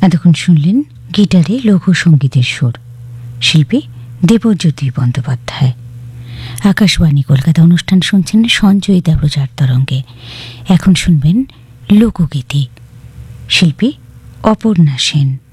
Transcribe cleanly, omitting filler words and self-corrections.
এতক্ষণ শুনলেন গিটারে লঘু সঙ্গীতের সুর, শিল্পী দেবজ্যোতি বন্দ্যোপাধ্যায়। আকাশবাণী কলকাতা অনুষ্ঠান শুনছেন সঞ্চয়িতা প্রচার তরঙ্গে। এখন শুনবেন লোকগীতি, শিল্পী অপর্ণা সেন।